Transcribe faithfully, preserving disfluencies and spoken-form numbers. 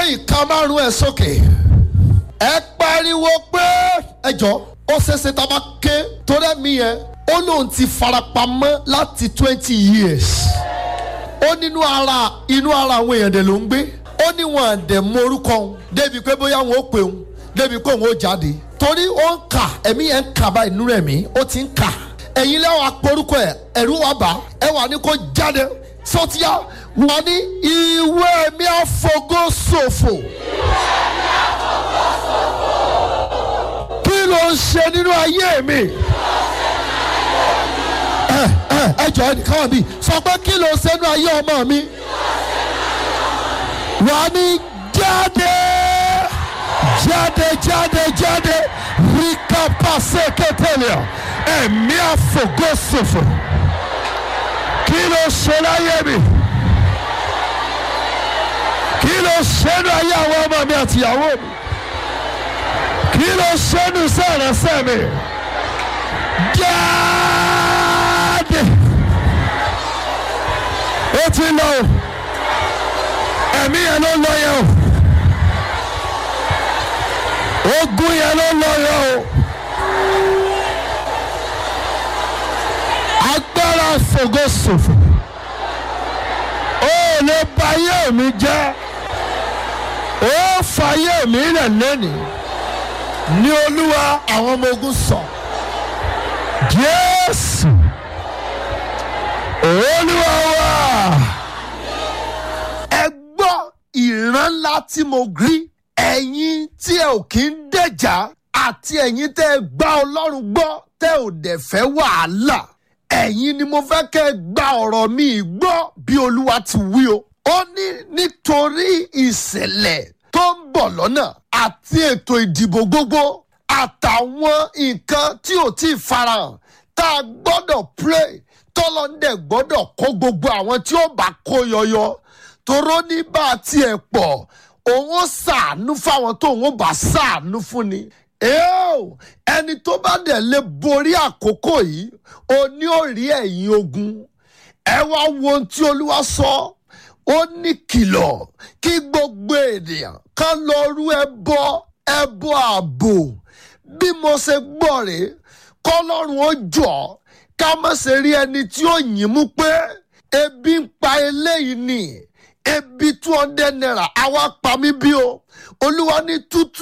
ìka márùn ẹ̀ sókè. Ẹ pariwo pé ẹjọ́ ó ṣeéṣe tá a bá ké torí ẹ̀mí yẹn ó lóun ti farapamọ́ láti twenty years. Ó nínú ara inú ara àwọn èèyàn dẹ̀ ló ń gbé. Ó ní wọn àdẹ̀ mọ orúkọ òun débi pé bóyá wọn ó pè òun débi pé òun ó jáde. Torí ó ń kà ẹ̀mí yẹn ń kà báyìí nínú ẹ̀mí ó ti ń kà. Ẹ̀yin lẹ́wọ̀n aporúkọ ẹ̀ ẹ̀rú wa bá ẹ wà ní kó jáde sọ́tíyá wọ́n ní ìwé mi àfọgọ́ ṣòfò. Kí ló ń ṣe nínú ayé mi? Ẹ ẹ ẹ jọ ẹ nìkan wà bí sọ pé kí ló ń ṣe nínú ayé ọmọ mi? Wọ́n ní jáde jáde jáde jáde ríkà pàṣẹ kẹtẹlẹ ẹ̀mí àfọgọ́ ṣòfò. Kí ló ṣe láyé mi? Kí ló ṣe nínú ayé àwọn ọmọ mi àti ìyàwó mi? Kí ló ṣe nínú sẹ́ẹ̀rẹ́sẹ́ mi? Jáde! Ó ti lọ o. Ẹ̀mí yẹn ló lọ yẹn o. Ogun yẹn ló lọ yẹn o. Agbára fògo ṣòfò. Ó lè bà ayé mi jẹ́. Ó fa ayé mi rẹ̀ lẹ́nìí. Ní Olúwa àwọn ọmọ ogun sọ. Jésù. Olúwa wa. Ẹ gbọ́ ìran ńlá tí mo rí. Ẹ̀yin tí ẹ ò kí ń dẹ̀jà àti ẹ̀yin tẹ́ ẹ gbà Ọlọ́run gbọ́ tẹ́ ò dẹ̀ fẹ́ wàhálà. Ẹ̀yin ni mo fẹ́ kẹ́ ẹ gba ọ̀rọ̀ mi gbọ́ bí Olúwa ti wí o. Ó ní nítorí ìṣẹ̀lẹ̀ tó ń bọ̀ lọ́nà àti ètò ìdìbò gbogbo àtàwọn nǹkan tí ò tí ì farahàn tá a gbọ́dọ̀ pray tọ́lọ́ndẹ̀ gbọ́dọ̀ kó gbogbo àwọn tí ó bá kó yọyọ toró ní bá a tiẹ̀ pọ̀ òun ó ṣàánú fáwọn tó òun ó bá ṣàánú fún ni. Eo ẹni tó bá dẹ̀ lè borí àkókò yìí ó ní ó rí ẹ̀yìn ogun. Ẹ wá wo ohun tí Olúwa sọ. Ó ní kìlọ̀ kí gbogbo ènìyàn kan lọ rú ẹbọ ẹbọ ààbò. Bí mo ṣe gbọ́ rèé kọ́lọ́run ó jọ̀ ká má ṣe rí ẹni tí ó yìn mú pé ebi ń pa eléyìí ni ebi two hundred naira àwa pa mí bí o. Olúwa ní tútù.